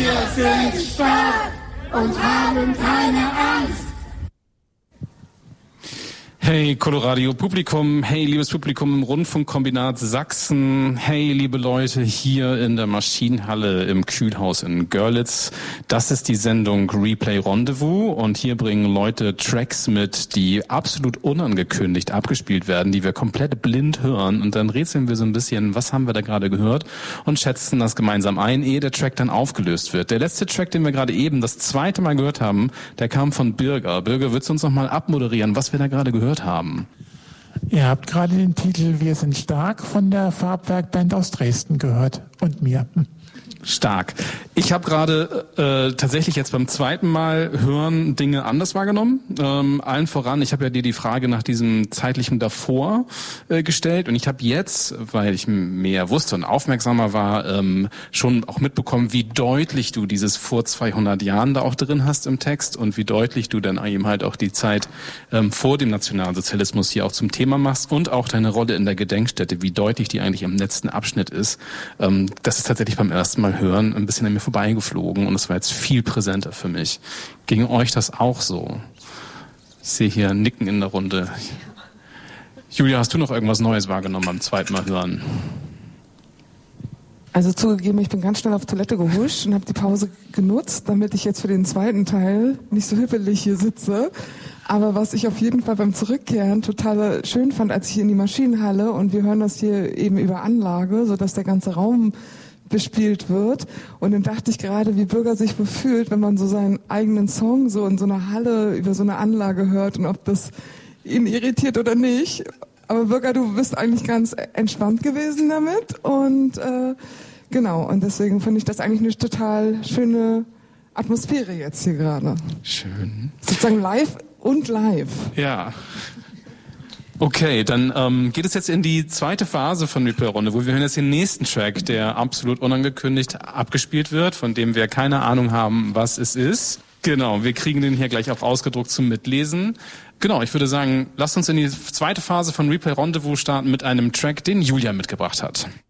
Wir sind stark und haben keine Angst. Hey Coloradio Publikum, hey liebes Publikum im Rundfunkkombinat Sachsen, hey liebe Leute hier in der Maschinenhalle im Kühlhaus in Görlitz. Das ist die Sendung Replay Rendezvous und hier bringen Leute Tracks mit, die absolut unangekündigt abgespielt werden, die wir komplett blind hören und dann rätseln wir so ein bisschen, was haben wir da gerade gehört und schätzen das gemeinsam ein, ehe der Track dann aufgelöst wird. Der letzte Track, den wir gerade eben das zweite Mal gehört haben, der kam von Birger. Birger, würdest du uns noch mal abmoderieren, was wir da gerade gehört haben? Ihr habt gerade den Titel Wir sind stark von der Farbwerkband aus Dresden gehört und mir. Stark. Ich habe gerade tatsächlich jetzt beim zweiten Mal hören Dinge anders wahrgenommen. Allen voran, ich habe ja dir die Frage nach diesem zeitlichen davor gestellt und ich habe jetzt, weil ich mehr wusste und aufmerksamer war, schon auch mitbekommen, wie deutlich du dieses vor 200 Jahren da auch drin hast im Text und wie deutlich du dann eben halt auch die Zeit vor dem Nationalsozialismus hier auch zum Thema machst und auch deine Rolle in der Gedenkstätte, wie deutlich die eigentlich im letzten Abschnitt ist. Das ist tatsächlich beim ersten Mal hören ein bisschen an mir vorbeigeflogen und es war jetzt viel präsenter für mich. Ging euch das auch so? Ich sehe hier Nicken in der Runde. Julia, hast du noch irgendwas Neues wahrgenommen beim zweiten Mal hören? Also zugegeben, ich bin ganz schnell auf Toilette gehuscht und habe die Pause genutzt, damit ich jetzt für den zweiten Teil nicht so hippelig hier sitze. Aber was ich auf jeden Fall beim Zurückkehren total schön fand, als ich in die Maschinenhalle und wir hören das hier eben über Anlage, sodass der ganze Raum bespielt wird. Und dann dachte ich gerade, wie Bürger sich wohl fühlt, wenn man so seinen eigenen Song so in so einer Halle über so eine Anlage hört und ob das ihn irritiert oder nicht. Aber Bürger, du bist eigentlich ganz entspannt gewesen damit und genau. Und deswegen finde ich das eigentlich eine total schöne Atmosphäre jetzt hier gerade. Schön. Sozusagen live und live. Ja. Okay, dann geht es jetzt in die zweite Phase von Replay Rendezvous. Wir hören jetzt den nächsten Track, der absolut unangekündigt abgespielt wird, von dem wir keine Ahnung haben, was es ist. Genau, wir kriegen den hier gleich auch ausgedruckt zum Mitlesen. Genau, ich würde sagen, lasst uns in die zweite Phase von Replay Rendezvous starten mit einem Track, den Julia mitgebracht hat.